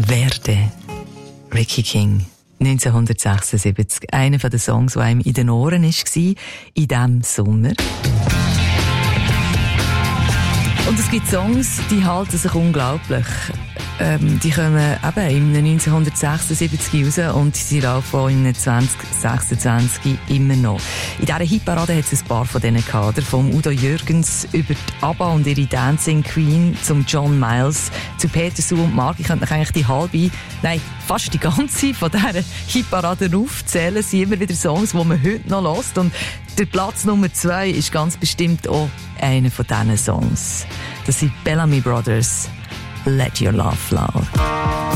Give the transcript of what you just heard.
Verde, Ricky King, 1976. Einer der Songs, der einem in den Ohren war, in diesem Sommer. Und es gibt Songs, die halten sich unglaublich. Die kommen eben im 1976 raus und sie laufen auch im 2026 immer noch. In dieser Hitparade hat es ein paar von denen gehabt. Vom Udo Jürgens über die ABBA und ihre Dancing Queen zum John Miles, zu Peter, Sue und Mark. Ich könnte eigentlich die halbe, nein, fast die ganze von dieser Hitparade aufzählen. Es sind immer wieder Songs, die man heute noch hört. Und der Platz Nummer 2 ist ganz bestimmt auch einer von diesen Songs. Das sind Bellamy Brothers. Let Your Love Flow.